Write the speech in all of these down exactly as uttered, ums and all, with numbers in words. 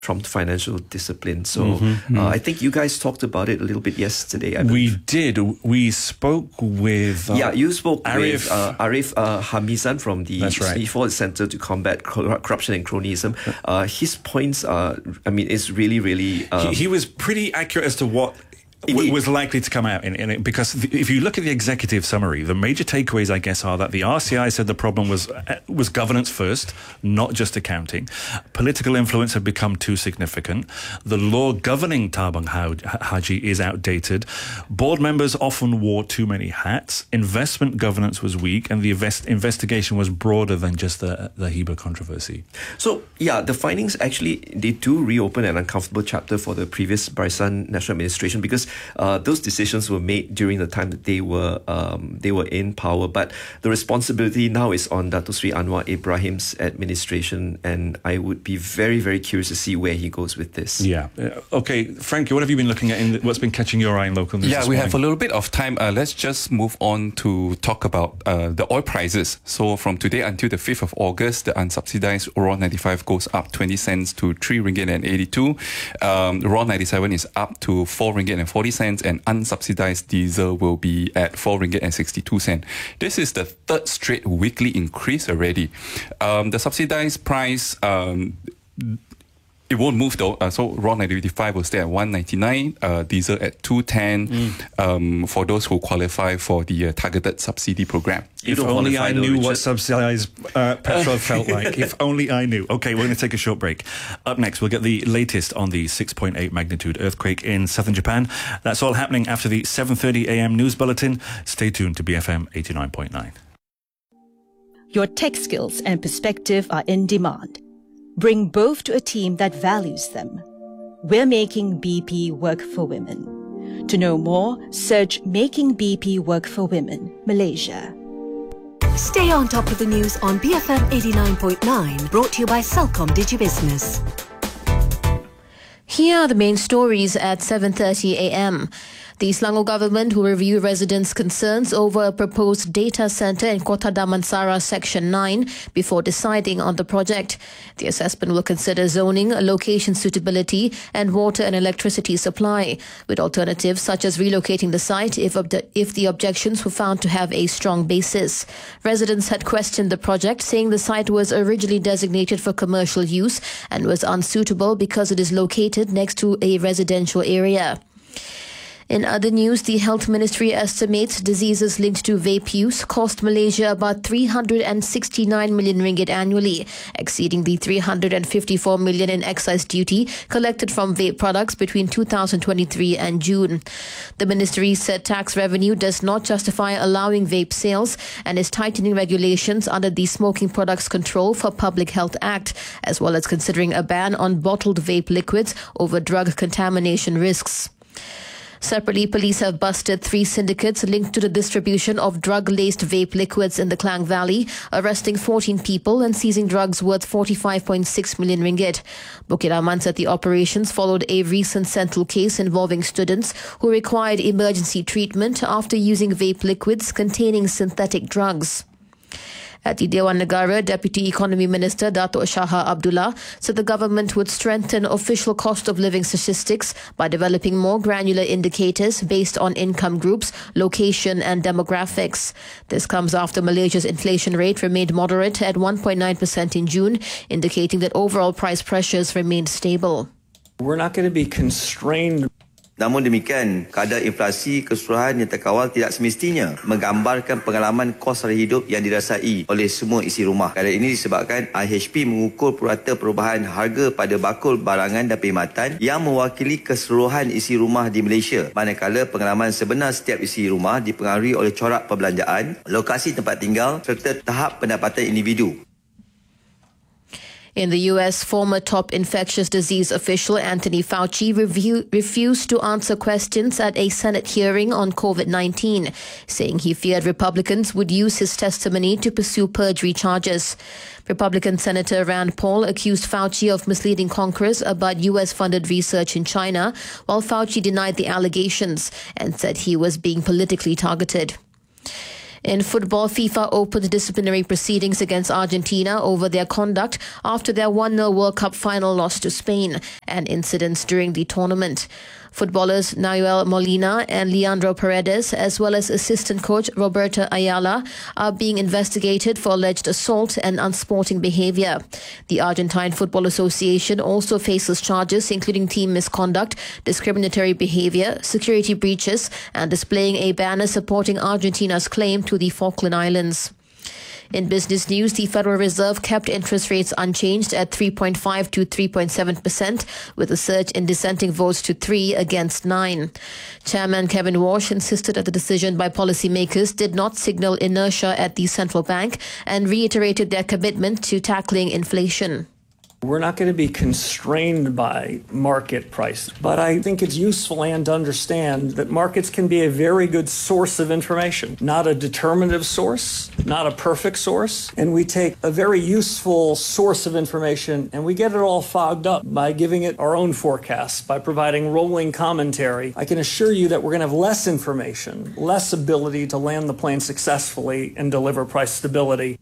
from financial discipline. So mm-hmm, uh, mm. I think you guys talked about it a little bit yesterday. I we did. We spoke with... Uh, yeah, you spoke Arif, with uh, Arif uh, Hamizan from the right. Singapore Centre to Combat Corruption and Cronyism. Uh, his points are, I mean, it's really, really... Um, he, he was pretty accurate as to what... It was likely to come out in, in it, because if you look at the executive summary, the major takeaways, I guess, are that the R C I said the problem was was governance first, not just accounting. Political influence had become too significant. The law governing Tabung Haji is outdated. Board members often wore too many hats. Investment governance was weak, and the invest, investigation was broader than just the the Hibah controversy. So, yeah, the findings actually, they do reopen an uncomfortable chapter for the previous Barisan National Administration, because Uh, those decisions were made during the time that they were um, they were in power, but the responsibility now is on Dato Sri Anwar Ibrahim's administration, and I would be very, very curious to see where he goes with this. Yeah. Uh, okay, Frankie, what have you been looking at? In the, what's been catching your eye in local news? Yeah, we have a little bit of time. Uh, let's just move on to talk about uh, the oil prices. So from today until the fifth of August, the unsubsidized raw ninety-five goes up twenty cents to three ringgit and eighty-two. Um, raw ninety-seven is up to four ringgit and forty cents, and unsubsidized diesel will be at four ringgit and sixty-two cents. This is the third straight weekly increase already. Um, the subsidized price, um, it won't move though. Uh, so raw ninety-five will stay at one ninety-nine, uh, diesel at two ten mm. um, for those who qualify for the uh, targeted subsidy program. If only I knew what subsidized uh, petrol felt like. If only I knew. Okay, we're going to take a short break. Up next, we'll get the latest on the six point eight magnitude earthquake in southern Japan. That's all happening after the seven thirty a.m. news bulletin. Stay tuned to B F M eighty-nine point nine. Your tech skills and perspective are in demand. Bring both to a team that values them. We're making B P work for women. To know more, search Making B P Work for Women, Malaysia. Stay on top of the news on B F M eighty-nine point nine, brought to you by Celcom DigiBusiness. Here are the main stories at seven thirty a.m. The Selangor government will review residents' concerns over a proposed data centre in Kota Damansara Section nine before deciding on the project. The assessment will consider zoning, location suitability and water and electricity supply, with alternatives such as relocating the site if, ob- if the objections were found to have a strong basis. Residents had questioned the project, saying the site was originally designated for commercial use and was unsuitable because it is located next to a residential area. In other news, the Health Ministry estimates diseases linked to vape use cost Malaysia about three hundred sixty-nine million ringgit annually, exceeding the three hundred fifty-four million in excise duty collected from vape products between two thousand twenty-three and June. The ministry said tax revenue does not justify allowing vape sales and is tightening regulations under the Smoking Products Control for Public Health Act, as well as considering a ban on bottled vape liquids over drug contamination risks. Separately, police have busted three syndicates linked to the distribution of drug-laced vape liquids in the Klang Valley, arresting fourteen people and seizing drugs worth forty-five point six million ringgit. Bukit Aman said the operations followed a recent central case involving students who required emergency treatment after using vape liquids containing synthetic drugs. At the Dewan Negara, Deputy Economy Minister Dato' Shaha Abdullah said the government would strengthen official cost of living statistics by developing more granular indicators based on income groups, location and demographics. This comes after Malaysia's inflation rate remained moderate at one point nine percent in June, indicating that overall price pressures remained stable. We're not going to be constrained. Namun demikian, kadar inflasi keseluruhan yang terkawal tidak semestinya menggambarkan pengalaman kos sara hidup yang dirasai oleh semua isi rumah. Kadar ini disebabkan I H P mengukur purata perubahan harga pada bakul barangan dan perkhidmatan yang mewakili keseluruhan isi rumah di Malaysia. Manakala pengalaman sebenar setiap isi rumah dipengaruhi oleh corak perbelanjaan, lokasi tempat tinggal serta tahap pendapatan individu. In the U S, former top infectious disease official Anthony Fauci review, refused to answer questions at a Senate hearing on COVID nineteen, saying he feared Republicans would use his testimony to pursue perjury charges. Republican Senator Rand Paul accused Fauci of misleading Congress about U S-funded research in China, while Fauci denied the allegations and said he was being politically targeted. In football, FIFA opened disciplinary proceedings against Argentina over their conduct after their one nil World Cup final loss to Spain and incidents during the tournament. Footballers Nahuel Molina and Leandro Paredes, as well as assistant coach Roberto Ayala, are being investigated for alleged assault and unsporting behavior. The Argentine Football Association also faces charges including team misconduct, discriminatory behavior, security breaches, and displaying a banner supporting Argentina's claim to the Falkland Islands. In business news, the Federal Reserve kept interest rates unchanged at three point five to three point seven percent, with a surge in dissenting votes to three against nine. Chairman Kevin Walsh insisted that the decision by policymakers did not signal inertia at the central bank and reiterated their commitment to tackling inflation. We're not going to be constrained by market price, but I think it's useful and to understand that markets can be a very good source of information, not a determinative source, not a perfect source. And we take a very useful source of information and we get it all fogged up by giving it our own forecasts, by providing rolling commentary. I can assure you that we're going to have less information, less ability to land the plane successfully and deliver price stability.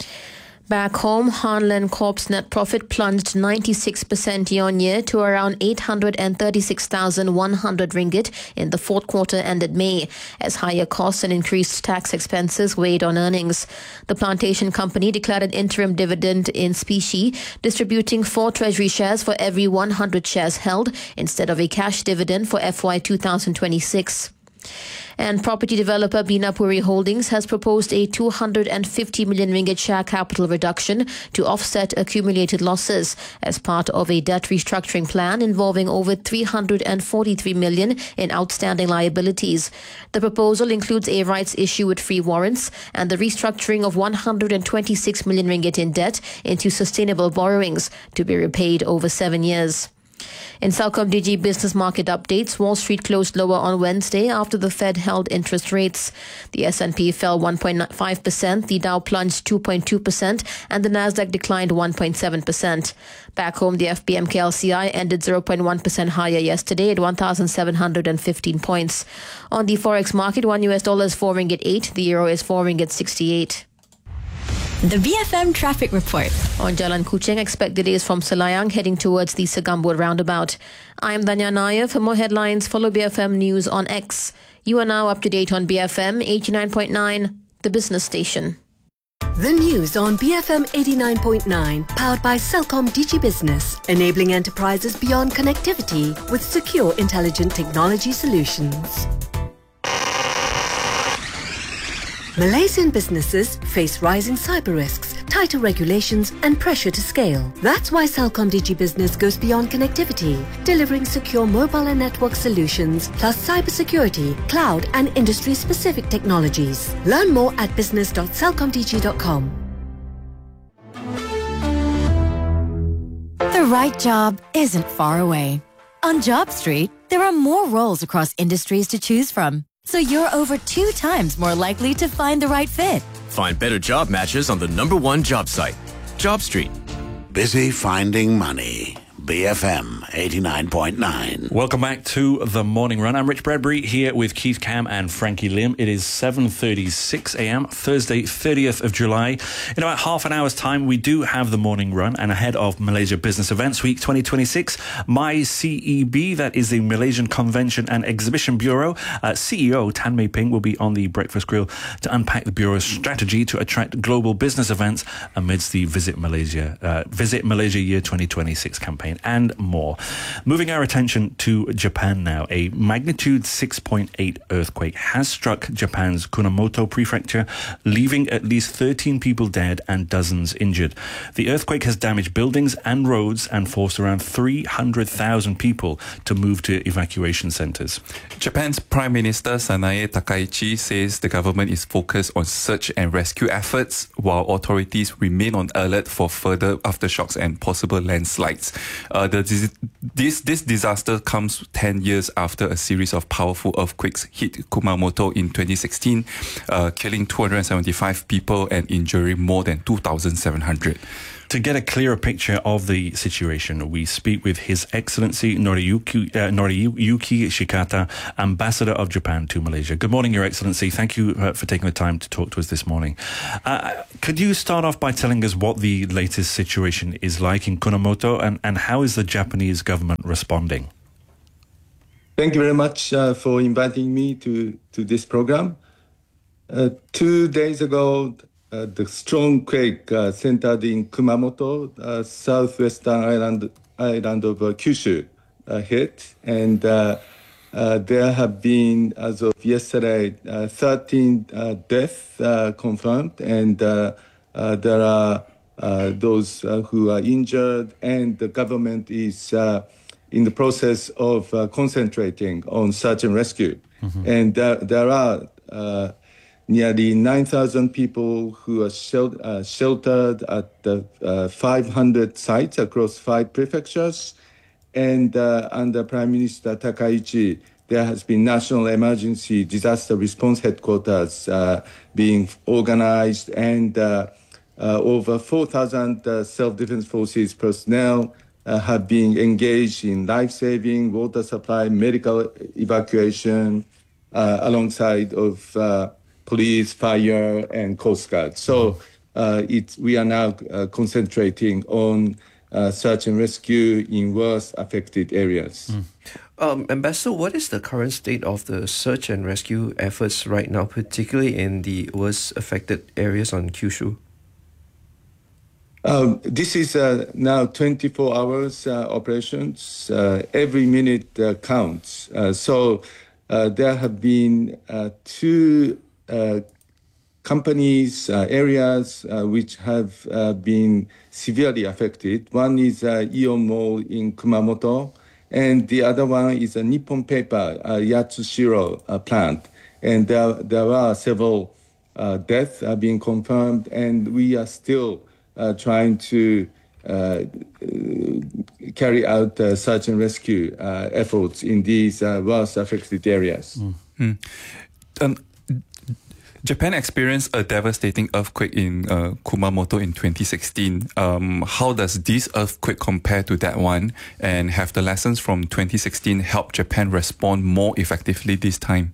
Back home, Hanlan Corp's net profit plunged ninety-six percent year-on-year to around eight hundred thirty-six thousand one hundred ringgit in the fourth quarter ended May, as higher costs and increased tax expenses weighed on earnings. The plantation company declared an interim dividend in specie, distributing four treasury shares for every one hundred shares held instead of a cash dividend for F Y twenty twenty-six. And property developer Bina Puri Holdings has proposed a two hundred fifty million ringgit share capital reduction to offset accumulated losses as part of a debt restructuring plan involving over three hundred forty-three million in outstanding liabilities. The proposal includes a rights issue with free warrants and the restructuring of one hundred twenty-six million ringgit in debt into sustainable borrowings to be repaid over seven years. In CelcomDigi business market updates, Wall Street closed lower on Wednesday after the Fed held interest rates. The S and P fell one point five percent, the Dow plunged two point two percent, and the Nasdaq declined one point seven percent. Back home, the F B M K L C I ended zero point one percent higher yesterday at one thousand seven hundred fifteen points. On the forex market, one U S dollar is four ringgit eight, the euro is four ringgit sixty-eight. The B F M Traffic Report. On Jalan Kuching, expect delays from Selayang heading towards the Segambut roundabout. I'm Danya Nair. For more headlines, follow B F M News on X. You are now up to date on B F M eighty-nine point nine, the business station. The news on B F M eighty-nine point nine, powered by CelcomDigi Business, enabling enterprises beyond connectivity with secure, intelligent technology solutions. Malaysian businesses face rising cyber risks, tighter regulations and pressure to scale. That's why CelcomDigi Business goes beyond connectivity, delivering secure mobile and network solutions, plus cybersecurity, cloud and industry-specific technologies. Learn more at business dot celcomdigi dot com. The right job isn't far away. On JobStreet, there are more roles across industries to choose from, so you're over two times more likely to find the right fit. Find better job matches on the number one job site, JobStreet. Busy finding money. B F M eighty-nine point nine. Welcome back to The Morning Run. I'm Rich Bradbury here with Keith Cam and Frankie Lim. It is seven thirty-six a.m., Thursday, thirtieth of July. In about half an hour's time, we do have The Morning Run, and ahead of Malaysia Business Events Week twenty twenty-six, My C E B, that is the Malaysian Convention and Exhibition Bureau, uh, C E O Tan Mei Ping will be on the Breakfast Grill to unpack the Bureau's strategy to attract global business events amidst the Visit Malaysia, uh, Visit Malaysia Year twenty twenty-six campaign, and more. Moving our attention to Japan now. A magnitude six point eight earthquake has struck Japan's Kumamoto prefecture, leaving at least thirteen people dead and dozens injured. The earthquake has damaged buildings and roads and forced around three hundred thousand people to move to evacuation centres. Japan's Prime Minister Sanae Takaichi says the government is focused on search and rescue efforts, while authorities remain on alert for further aftershocks and possible landslides. Uh, the, this, this disaster comes ten years after a series of powerful earthquakes hit Kumamoto in twenty sixteen, uh, killing two hundred seventy-five people and injuring more than two thousand seven hundred. To get a clearer picture of the situation, we speak with His Excellency Noriyuki, uh, Noriyuki Shikata, Ambassador of Japan to Malaysia. Good morning, Your Excellency. Thank you uh, for taking the time to talk to us this morning. Uh, could you start off by telling us what the latest situation is like in Kumamoto, and, and how is the Japanese government responding? Thank you very much uh, for inviting me to, to this program. Uh, two days ago, uh, the strong quake uh, centered in Kumamoto, uh, southwestern island, island of uh, Kyushu, uh, hit. And uh, uh, there have been, as of yesterday, uh, thirteen uh, deaths uh, confirmed. And uh, uh, there are uh, those uh, who are injured. And the government is uh, in the process of uh, concentrating on search and rescue. Mm-hmm. And uh, there are uh, nearly nine thousand people who are shel- uh, sheltered at the uh, five hundred sites across five prefectures. And uh, under Prime Minister Takaichi, there has been National Emergency Disaster Response Headquarters uh, being organized, and uh, uh, over four thousand uh, Self-Defense Forces personnel uh, have been engaged in life-saving, water supply, medical evacuation, uh, alongside of uh, police, fire, and Coast Guard. So uh, it, we are now uh, concentrating on uh, search and rescue in worst affected areas. Mm. Um, Ambassador, what is the current state of the search and rescue efforts right now, particularly in the worst affected areas on Kyushu? Um, this is uh, now twenty-four hours uh, operations. Uh, every minute uh, counts. Uh, so uh, there have been uh, two Uh, companies, uh, areas uh, which have uh, been severely affected. One is uh, Ion Mall in Kumamoto, and the other one is a Nippon Paper uh, Yatsushiro uh, plant. And there, there are several uh, deaths uh, being confirmed, and we are still uh, trying to uh, carry out uh, search and rescue uh, efforts in these uh, worst affected areas. Mm. Um, Japan experienced a devastating earthquake in uh, Kumamoto in twenty sixteen. Um, how does this earthquake compare to that one? And have the lessons from twenty sixteen helped Japan respond more effectively this time?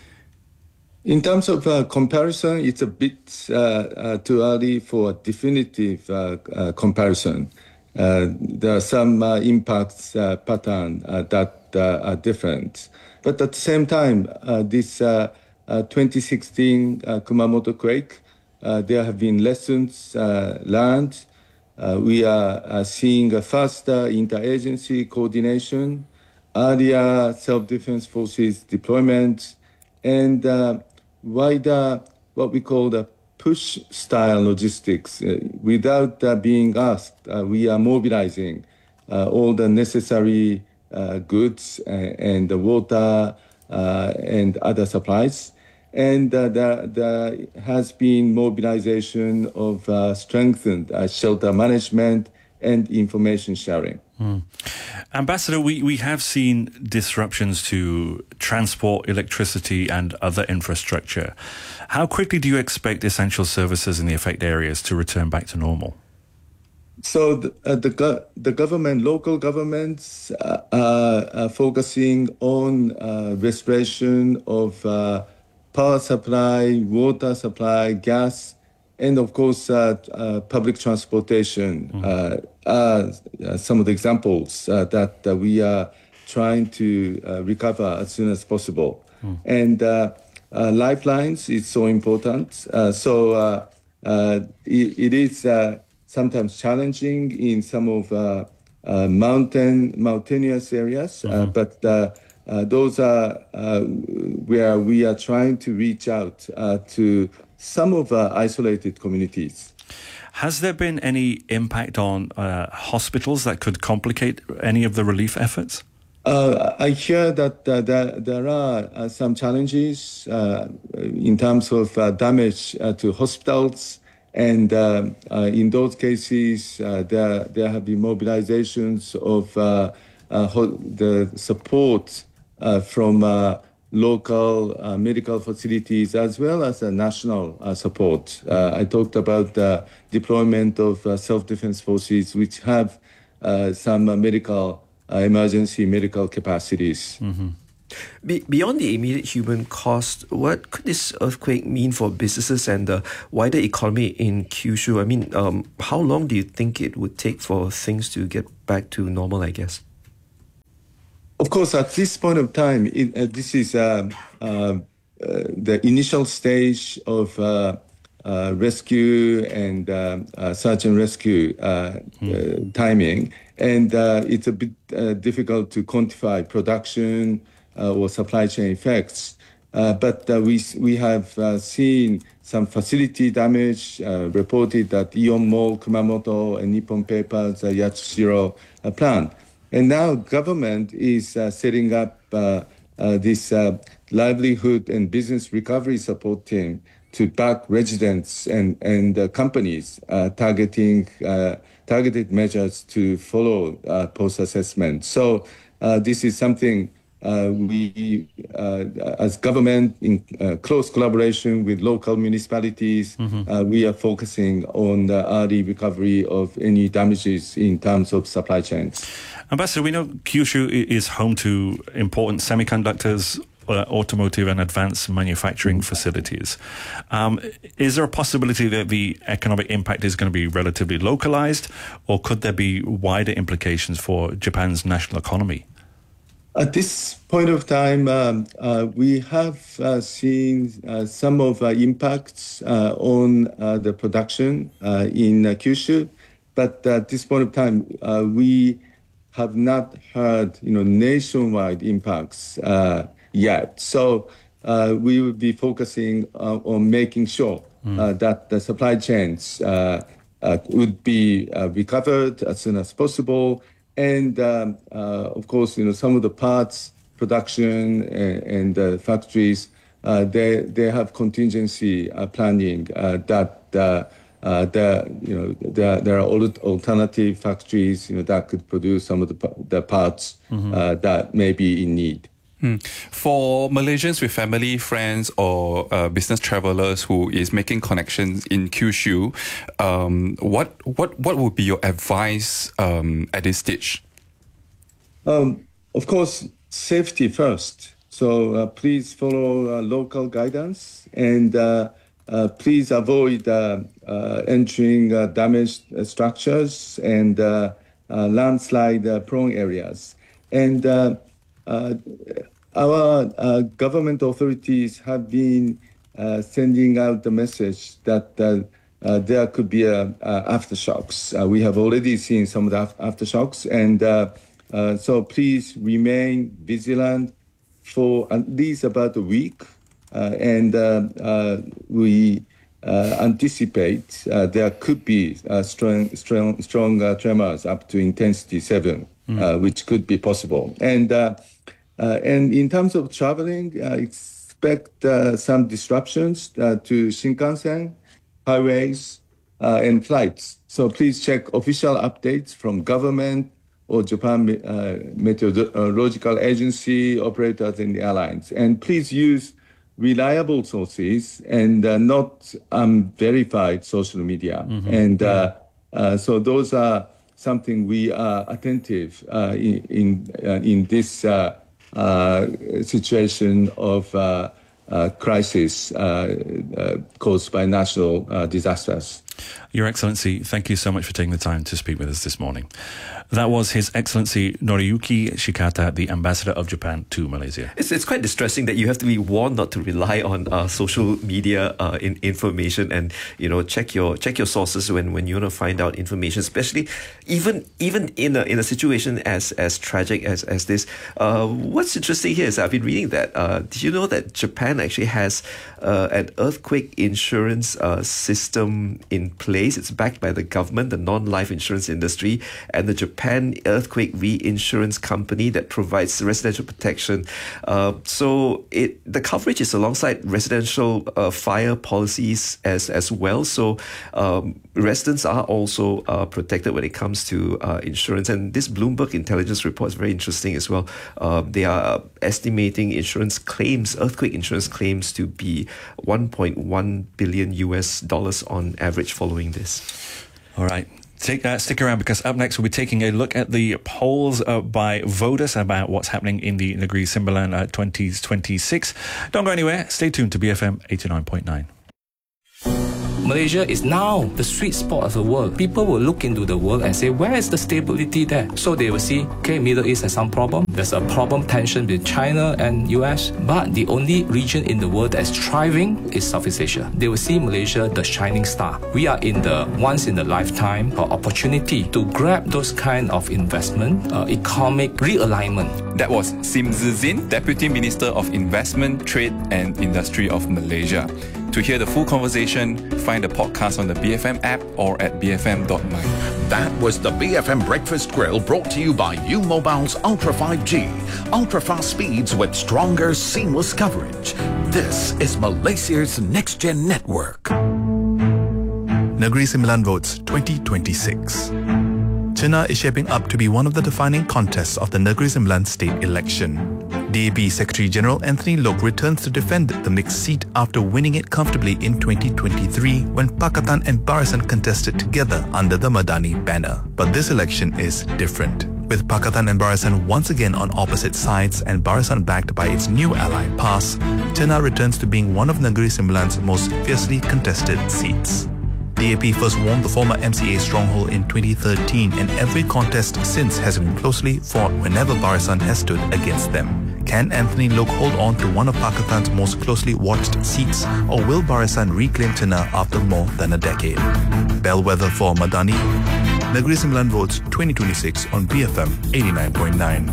In terms of uh, comparison, it's a bit uh, uh, too early for a definitive uh, uh, comparison. Uh, there are some uh, impacts uh, pattern uh, that uh, are different. But at the same time, uh, this uh, Uh, twenty sixteen uh, Kumamoto quake, uh, there have been lessons uh, learned. Uh, we are uh, seeing a faster interagency coordination, earlier self-defense forces deployment, and uh, wider what we call the push-style logistics. Uh, without uh, being asked, uh, we are mobilizing uh, all the necessary uh, goods uh, and the water uh, and other supplies. And uh, there, there has been mobilization of uh, strengthened uh, shelter management and information sharing. Mm. Ambassador, we, we have seen disruptions to transport, electricity, and other infrastructure. How quickly do you expect essential services in the affected areas to return back to normal? So the, uh, the, go- the government, local governments uh, are, are focusing on uh, restoration of uh, power supply, water supply, gas, and of course, uh, uh, public transportation mm. uh, are uh, some of the examples uh, that uh, we are trying to uh, recover as soon as possible. Mm. And uh, uh, lifelines is so important. Uh, so uh, uh, it, it is uh, sometimes challenging in some of uh, uh, mountain, mountainous areas, mm-hmm. uh, but uh, Uh, those are uh, where we are trying to reach out uh, to some of our isolated communities. Has there been any impact on uh, hospitals that could complicate any of the relief efforts? Uh, I hear that uh, there, there are uh, some challenges uh, in terms of uh, damage uh, to hospitals. And uh, uh, in those cases, uh, there, there have been mobilizations of uh, uh, ho- the support Uh, from uh, local uh, medical facilities as well as uh, national uh, support. Uh, I talked about the deployment of uh, self-defense forces, which have uh, some uh, medical uh, emergency medical capacities. Mm-hmm. Be- beyond the immediate human cost, what could this earthquake mean for businesses and the wider economy in Kyushu? I mean, um, how long do you think it would take for things to get back to normal, I guess? Of course, at this point of time, it, uh, this is uh, uh, uh, the initial stage of uh, uh, rescue and uh, uh, search and rescue uh, mm. uh, timing. And uh, it's a bit uh, difficult to quantify production Uh, or supply chain effects. Uh, but uh, we we have uh, seen some facility damage uh, reported at Ion Mall, Kumamoto, and Nippon Paper's uh, Yatsushiro uh, plant. And now government is uh, setting up uh, uh, this uh, livelihood and business recovery support team to back residents and, and uh, companies uh, targeting uh, targeted measures to follow uh, post-assessment. So uh, this is something Uh, we, uh, as government, in uh, close collaboration with local municipalities, mm-hmm. uh, we are focusing on the early recovery of any damages in terms of supply chains. Ambassador, we know Kyushu is home to important semiconductors, uh, automotive and advanced manufacturing facilities. Um, is there a possibility that the economic impact is going to be relatively localized, or could there be wider implications for Japan's national economy? At this point of time, um, uh, we have uh, seen uh, some of uh, impacts uh, on uh, the production uh, in uh, Kyushu, but at this point of time, uh, we have not heard, you know, nationwide impacts uh, yet. So uh, we will be focusing uh, on making sure mm. uh, that the supply chains uh, uh, would be uh, recovered as soon as possible. And um, uh, of course, you know, some of the parts production and, and uh, factories, uh, they they have contingency uh, planning uh, that uh, uh, the you know there there are alternative factories, you know, that could produce some of the the parts mm-hmm. uh, that may be in need. Hmm. For Malaysians with family, friends, or uh, business travelers who is making connections in Kyushu, um, what what what would be your advice um, at this stage? Um, of course, safety first. So uh, please follow uh, local guidance and uh, uh, please avoid uh, uh, entering uh, damaged uh, structures and uh, uh, landslide-prone uh, areas. And uh, Uh, our uh, government authorities have been uh, sending out the message that uh, uh, there could be a, uh, aftershocks. Uh, we have already seen some of the aftershocks, and uh, uh, so please remain vigilant for at least about a week. Uh, and uh, uh, we uh, anticipate uh, there could be uh, strong, strong, strong uh, tremors up to intensity seven, mm. uh, which could be possible. And uh, Uh, and in terms of traveling, uh, expect uh, some disruptions uh, to Shinkansen, highways, uh, and flights. So please check official updates from government or Japan uh, Meteorological Agency, operators, and the airlines. And please use reliable sources and uh, not unverified social media. Mm-hmm. And uh, uh, so those are something we are attentive uh, in in, uh, in this uh, Uh, situation of uh, uh, crisis uh, uh, caused by natural uh, disasters. Your Excellency, thank you so much for taking the time to speak with us this morning. That was His Excellency Noriyuki Shikata, the Ambassador of Japan to Malaysia. It's it's quite distressing that you have to be warned not to rely on uh, social media uh, in information, and you know check your check your sources when, when you want to find out information, especially even even in a in a situation as as tragic as as this. Uh, what's interesting here is I've been reading that. Uh, did you know that Japan actually has uh, an earthquake insurance uh, system in in place. It's backed by the government, the non-life insurance industry, and the Japan Earthquake Reinsurance Company that provides residential protection. Uh, so it the coverage is alongside residential uh, fire policies as as well. So um, residents are also uh, protected when it comes to uh, insurance. And this Bloomberg Intelligence report is very interesting as well. Uh, they are estimating insurance claims, earthquake insurance claims, to be one point one billion U S dollars on average following this. All right. Take, uh, stick around, because up next we'll be taking a look at the polls uh, by voters about what's happening in the Negeri Sembilan uh, twenty twenty-six. Don't go anywhere. Stay tuned to B F M eighty-nine point nine. Malaysia is now the sweet spot of the world. People will look into the world and say, where is the stability there? So they will see, okay, Middle East has some problem. There's a problem tension with China and U S. But the only region in the world that's thriving is Southeast Asia. They will see Malaysia, the shining star. We are in the once in a lifetime uh, opportunity to grab those kind of investment, uh, economic realignment. That was Sim Zizin, Deputy Minister of Investment, Trade and Industry of Malaysia. To hear the full conversation, find the podcast on the B F M app or at b f m dot my. That was the B F M Breakfast Grill, brought to you by U Mobile's Ultra five G. Ultra fast speeds with stronger, seamless coverage. This is Malaysia's next-gen network. Negeri Sembilan Votes twenty twenty-six. Cina is shaping up to be one of the defining contests of the Negeri Sembilan state election. D A P Secretary-General Anthony Loke returns to defend the mixed seat after winning it comfortably in twenty twenty-three when Pakatan and Barisan contested together under the Madani banner. But this election is different. With Pakatan and Barisan once again on opposite sides and Barisan backed by its new ally PAS, Cina returns to being one of Negeri Sembilan's most fiercely contested seats. D A P first won the former M C A stronghold in twenty thirteen, and every contest since has been closely fought whenever Barisan has stood against them. Can Anthony Loke hold on to one of Pakistan's most closely watched seats, or will Barisan reclaim Cina after more than a decade? Bellwether for Madani. Negeri Sembilan Votes twenty twenty-six on B F M eighty-nine point nine.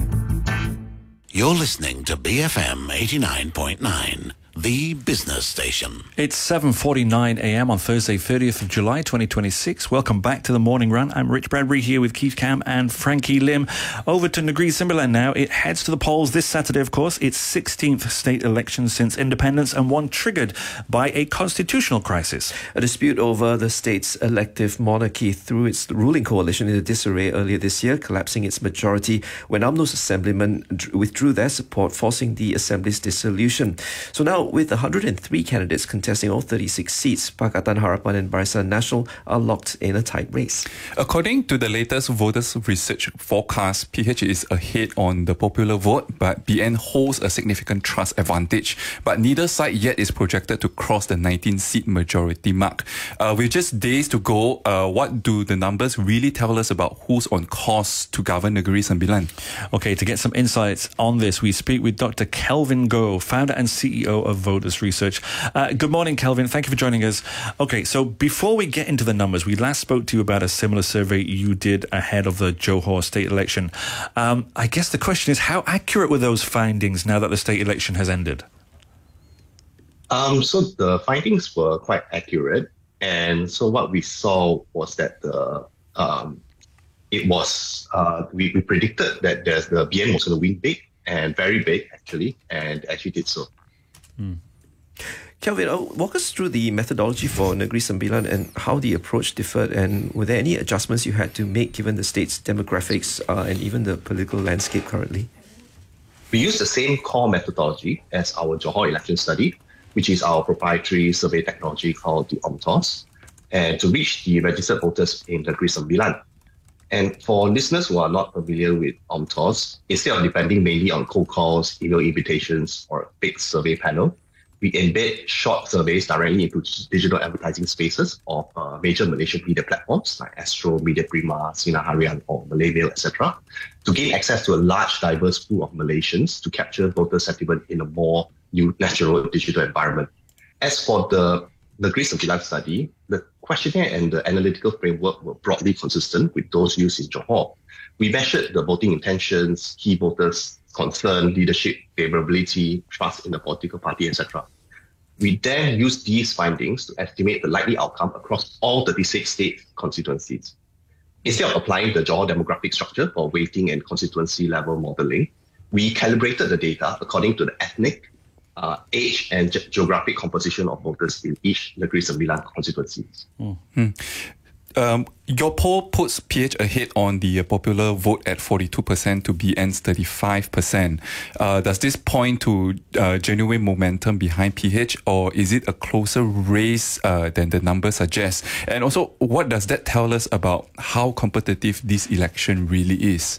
You're listening to B F M eighty-nine point nine. The business station. It's seven forty-nine a m on Thursday, thirtieth of July, twenty twenty-six. Welcome back to the Morning Run. I'm Rich Bradbury here with Keith Cam and Frankie Lim. Over to Negeri Sembilan now. It heads to the polls this Saturday, of course. Its sixteenth state election since independence, and one triggered by a constitutional crisis. A dispute over the state's elective monarchy threw its ruling coalition into disarray earlier this year, collapsing its majority when UMNO's assemblymen withdrew their support, forcing the assembly's dissolution. So now, with one hundred three candidates contesting all thirty-six seats, Pakatan Harapan and Barisan Nasional are locked in a tight race. According to the latest voters' research forecast, P H is ahead on the popular vote, but B N holds a significant trust advantage. But neither side yet is projected to cross the nineteen-seat majority mark. Uh, with just days to go, uh, what do the numbers really tell us about who's on course to govern Negeri Sembilan? Okay, to get some insights on this, we speak with Doctor Kelvin Goh, founder and C E O of Voters Research. Uh, good morning, Kelvin. Thank you for joining us. Okay, so before we get into the numbers, we last spoke to you about a similar survey you did ahead of the Johor state election. Um, I guess the question is, how accurate were those findings now that the state election has ended? Um, so the findings were quite accurate. And so what we saw was that the um, it was, uh, we, we predicted that there's the B N was going to win big, and very big, actually, and actually did so. Hmm. Kelvin, uh, walk us through the methodology for Negeri Sembilan and how the approach differed, and were there any adjustments you had to make given the state's demographics uh, and even the political landscape currently? We used the same core methodology as our Johor election study, which is our proprietary survey technology called the OMTOS, and to reach the registered voters in Negeri Sembilan. And for listeners who are not familiar with OMTOS, instead of depending mainly on cold calls, email invitations, or a big survey panel, we embed short surveys directly into digital advertising spaces of uh, major Malaysian media platforms like Astro, Media Prima, Sinar Harian, or Malay Mail, et cetera, to gain access to a large, diverse pool of Malaysians to capture voter sentiment in a more new, natural digital environment. As for the Negeri Sembilan study, the questionnaire and the analytical framework were broadly consistent with those used in Johor. We measured the voting intentions, key voters' concern, leadership, favorability, trust in the political party, et cetera. We then use these findings to estimate the likely outcome across all thirty-six state constituencies. Instead of applying the Johor demographic structure for weighting and constituency level modeling, we calibrated the data according to the ethnic, uh, age, and ge- geographic composition of voters in each Negeri Sembilan constituencies. Mm-hmm. Um, your poll puts P H ahead on the uh, popular vote at forty-two percent to B N's thirty-five percent. Uh, does this point to uh, genuine momentum behind P H, or is it a closer race uh, than the numbers suggest? And also, what does that tell us about how competitive this election really is?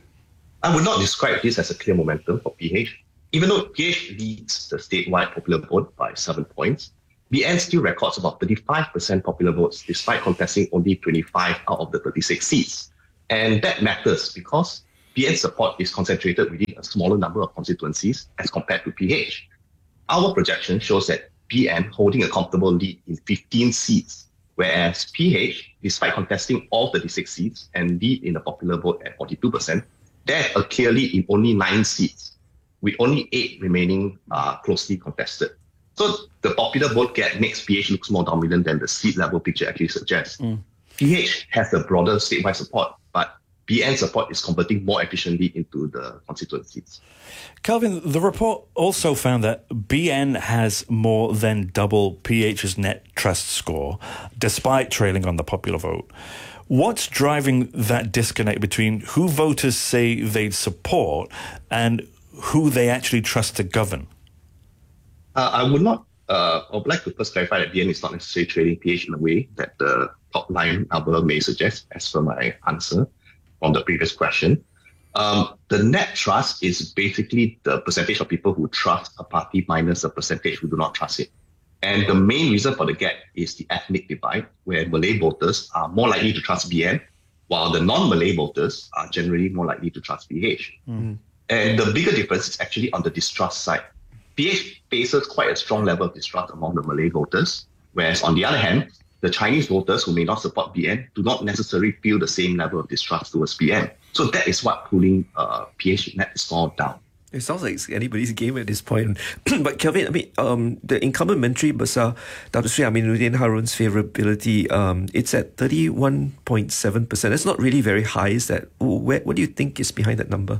I would not describe this as a clear momentum for P H. Even though P H leads the statewide popular vote by seven points, B N still records about thirty-five percent popular votes despite contesting only twenty-five out of the thirty-six seats. And that matters because B N's support is concentrated within a smaller number of constituencies as compared to P H. Our projection shows that B N holding a comfortable lead in fifteen seats, whereas P H, despite contesting all thirty-six seats and lead in the popular vote at forty-two percent, they have a clear lead in only nine seats, with only eight remaining uh, closely contested. So the popular vote gap makes P H looks more dominant than the seat level picture actually suggests. Mm. P H has the broader statewide support, but B N support is converting more efficiently into the constituencies. Kelvin, the report also found that B N has more than double P H's net trust score, despite trailing on the popular vote. What's driving that disconnect between who voters say they'd support and who they actually trust to govern? Uh, I would not, uh, I would like to first clarify that B N is not necessarily trading P H in a way that the top line number may suggest, as per my answer from the previous question. Um, the net trust is basically the percentage of people who trust a party minus the percentage who do not trust it. And the main reason for the gap is the ethnic divide, where Malay voters are more likely to trust B N, while the non-Malay voters are generally more likely to trust P H. Mm. And the bigger difference is actually on the distrust side. P H faces quite a strong level of distrust among the Malay voters, whereas on the other hand, the Chinese voters who may not support B N do not necessarily feel the same level of distrust towards B N. So that is what pulling uh, P H net score down. It sounds like it's anybody's game at this point. But Kelvin, I mean, um, the incumbent Menteri Besar, Datuk Seri Aminuddin Harun's favourability, um, it's at thirty-one point seven percent. That's not really very high, is that? Where, what do you think is behind that number?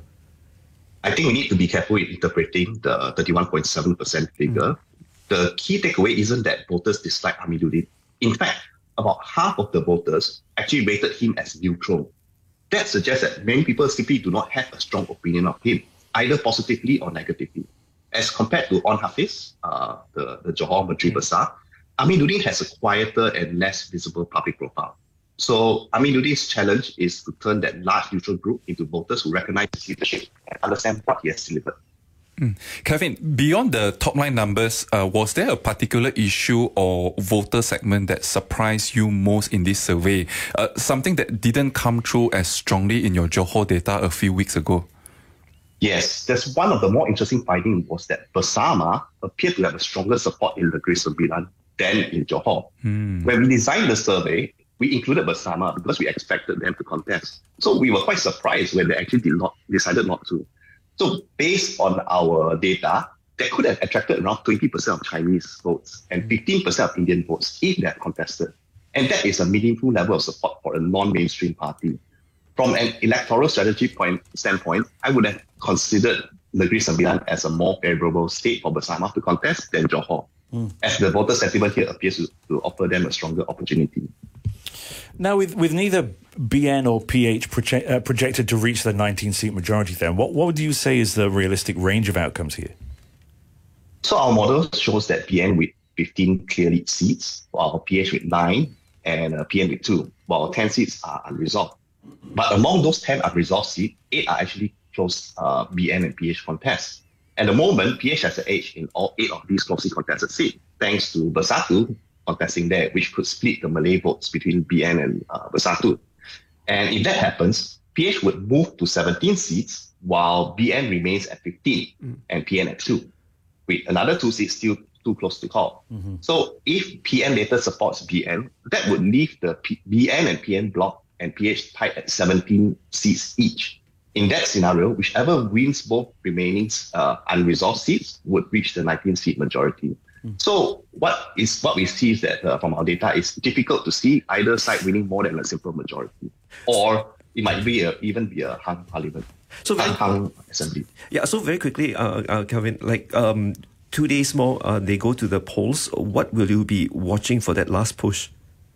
I think we need to be careful in interpreting the thirty-one point seven percent figure. Mm. The key takeaway isn't that voters dislike Aminuddin. In fact, about half of the voters actually rated him as neutral. That suggests that many people simply do not have a strong opinion of him, either positively or negatively. As compared to On Hafiz, uh, the, the Johor Menteri Besar, Aminuddin has a quieter and less visible public profile. So Aminuddin's challenge is to turn that large neutral group into voters who recognize his leadership and understand what he has delivered. Mm. Kevin, beyond the top line numbers, uh, was there a particular issue or voter segment that surprised you most in this survey? Uh, something that didn't come through as strongly in your Johor data a few weeks ago? Yes, that's one of the more interesting findings was that Bersama appeared to have a stronger support in Negeri Sembilan than in Johor. Mm. When we designed the survey, we included Bersama because we expected them to contest. So we were quite surprised when they actually did not decided not to. So based on our data, that could have attracted around twenty percent of Chinese votes and fifteen percent of Indian votes if they had contested. And that is a meaningful level of support for a non-mainstream party. From an electoral strategy point standpoint, I would have considered Negeri Sembilan as a more favourable state for Bersama to contest than Johor, mm. as the voter sentiment here appears to, to offer them a stronger opportunity. Now, with, with neither B N or P H proje- uh, projected to reach the nineteen-seat majority then, what, what would you say is the realistic range of outcomes here? So our model shows that B N with fifteen clear lead seats, while P H with nine, and uh, P N with two, while ten seats are unresolved. But among those ten unresolved seats, eight are actually close uh, B N and P H contests. At the moment, P H has an edge in all eight of these closely contested seats, thanks to Bersatu contesting there, which could split the Malay votes between B N and uh, Bersatu. And if that happens, P H would move to seventeen seats, while B N remains at fifteen mm. and P N at two, with another two seats still too close to call. Mm-hmm. So if P N later supports B N, that would leave the P- B N and P N bloc and P H tied at seventeen seats each. In that scenario, whichever wins both remaining uh, unresolved seats would reach the nineteen-seat majority. Mm. So what is what we see is that uh, from our data, it's difficult to see either side winning more than a simple majority, or it might be a, even be a hung parliament, so very, hung assembly. Yeah. So very quickly, uh, uh, Kelvin, like um, two days more, uh, they go to the polls. What will you be watching for that last push?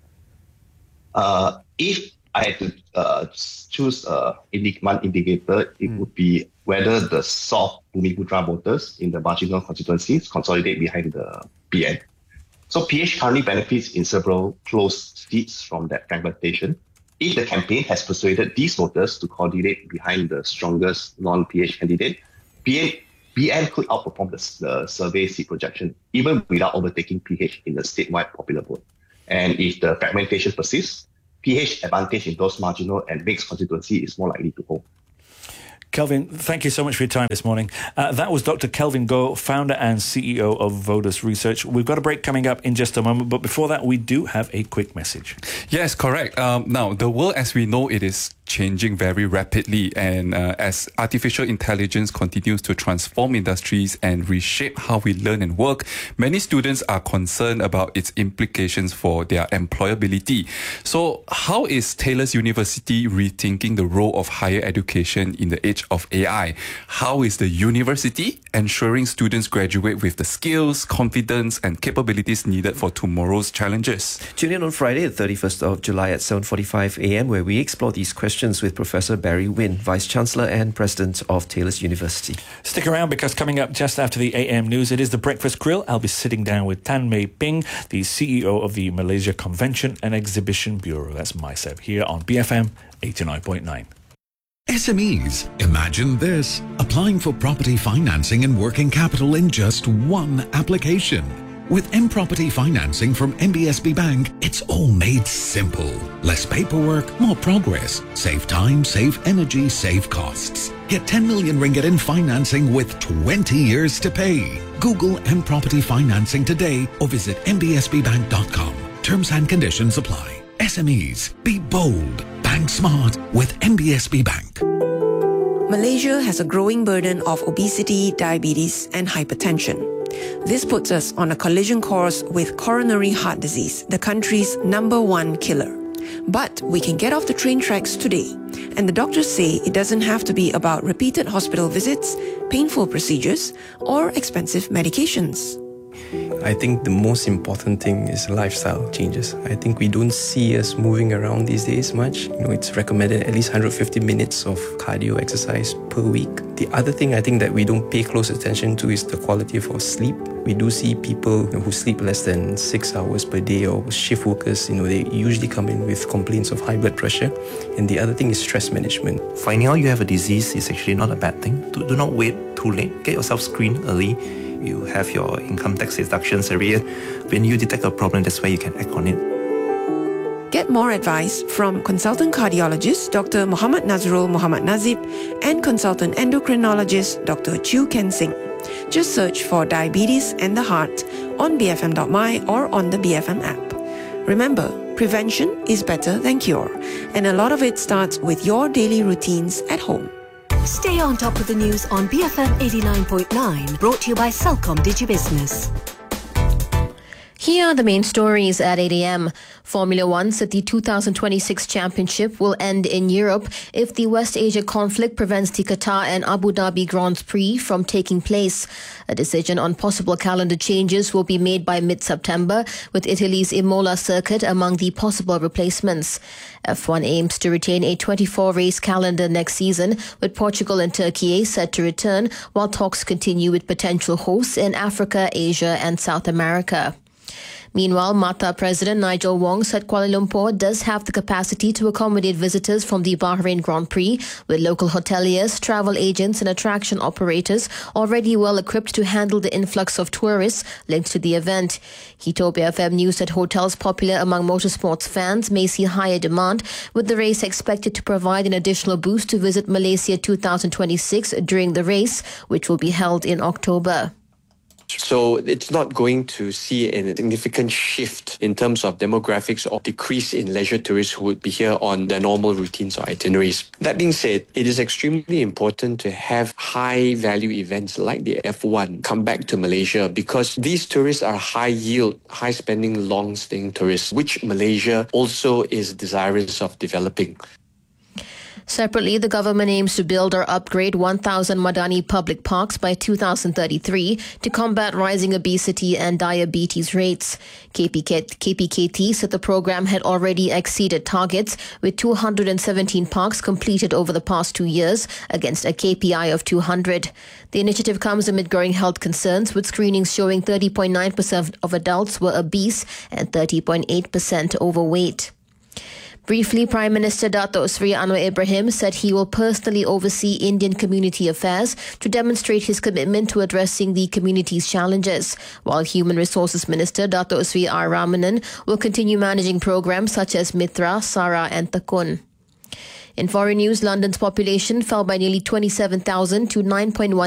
Uh, if I had to uh, choose uh, one indicator, it mm. would be whether the soft Bumiputra voters in the marginal constituencies consolidate behind the P N. So P H currently benefits in several close seats from that fragmentation. If the campaign has persuaded these voters to coordinate behind the strongest non-P H candidate, P N, P N could outperform the, the survey seat projection, even without overtaking P H in the statewide popular vote. And if the fragmentation persists, P H advantage in those marginal and mixed constituency is more likely to hold. Kelvin, thank you so much for your time this morning. Uh, that was Doctor Kelvin Goh, founder and C E O of Vodus Research. We've got a break coming up in just a moment, but before that, we do have a quick message. Yes, correct. Um, now, the world as we know it is changing very rapidly, and uh, as artificial intelligence continues to transform industries and reshape how we learn and work, many students are concerned about its implications for their employability. So how is Taylor's University rethinking the role of higher education in the age of A I? How is the university ensuring students graduate with the skills, confidence and capabilities needed for tomorrow's challenges? Tune in on Friday, the thirty-first of July at seven forty-five a.m. where we explore these questions with Professor Barry Wynn, Vice Chancellor and President of Taylor's University. Stick around, because coming up just after the A M news, it is the Breakfast Grill. I'll be sitting down with Tan Mei Ping, the C E O of the Malaysia Convention and Exhibition Bureau. That's MySeb here on B F M eighty-nine point nine. S M Es. Imagine this. Applying for property financing and working capital in just one application. With M-Property Financing from M B S B Bank, it's all made simple. Less paperwork, more progress. Save time, save energy, save costs. Get ten million ringgit in financing with twenty years to pay. Google M-Property Financing today or visit m b s b bank dot com. Terms and conditions apply. S M Es. Be bold. Bank smart with M B S B Bank. Malaysia has a growing burden of obesity, diabetes, and hypertension. This puts us on a collision course with coronary heart disease, the country's number one killer. But we can get off the train tracks today, and the doctors say it doesn't have to be about repeated hospital visits, painful procedures, or expensive medications. I think the most important thing is lifestyle changes. I think we don't see us moving around these days much. You know, it's recommended at least one hundred fifty minutes of cardio exercise per week. The other thing I think that we don't pay close attention to is the quality of our sleep. We do see people, you know, who sleep less than six hours per day, or shift workers, you know, they usually come in with complaints of high blood pressure. And the other thing is stress management. Finding out you have a disease is actually not a bad thing. Do, do not wait too late. Get yourself screened early. You have your income tax deductions every year. When you detect a problem, that's where you can act on it. Get more advice from consultant cardiologist Doctor Muhammad Nazrul Muhammad Nazib and consultant endocrinologist Doctor Chew Ken Singh. Just search for Diabetes and the Heart on b f m dot m y or on the B F M app. Remember, prevention is better than cure, and a lot of it starts with your daily routines at home. Stay on top of the news on B F M eighty-nine point nine, brought to you by Celcom DigiBusiness. Here are the main stories at eight a.m. Formula One said the two thousand twenty-six championship will end in Europe if the West Asia conflict prevents the Qatar and Abu Dhabi Grand Prix from taking place. A decision on possible calendar changes will be made by mid-September, with Italy's Imola circuit among the possible replacements. F one aims to retain a twenty-four race calendar next season, with Portugal and Turkey set to return, while talks continue with potential hosts in Africa, Asia and South America. Meanwhile, MATA President Nigel Wong said Kuala Lumpur does have the capacity to accommodate visitors from the Bahrain Grand Prix, with local hoteliers, travel agents and attraction operators already well equipped to handle the influx of tourists linked to the event. He told B F M News that hotels popular among motorsports fans may see higher demand, with the race expected to provide an additional boost to Visit Malaysia two thousand twenty-six during the race, which will be held in October. So it's not going to see a significant shift in terms of demographics or decrease in leisure tourists who would be here on their normal routines or itineraries. That being said, it is extremely important to have high-value events like the F one come back to Malaysia, because these tourists are high-yield, high-spending, long-staying tourists, which Malaysia also is desirous of developing. Separately, the government aims to build or upgrade one thousand Madani public parks by two thousand thirty-three to combat rising obesity and diabetes rates. K P K T said the program had already exceeded targets, with two hundred seventeen parks completed over the past two years against a K P I of two hundred. The initiative comes amid growing health concerns, with screenings showing thirty point nine percent of adults were obese and thirty point eight percent overweight. Briefly, Prime Minister Dato' Sri Anwar Ibrahim said he will personally oversee Indian community affairs to demonstrate his commitment to addressing the community's challenges, while Human Resources Minister Dato' Sri R. Ramanan will continue managing programs such as Mitra, Sara and Takun. In foreign news, London's population fell by nearly twenty-seven thousand to nine point one